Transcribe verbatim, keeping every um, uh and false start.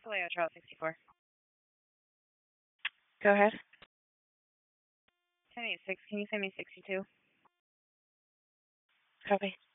Toledo, Route sixty-four. Go ahead. ten eighty-six, can you send me sixty-two? Copy.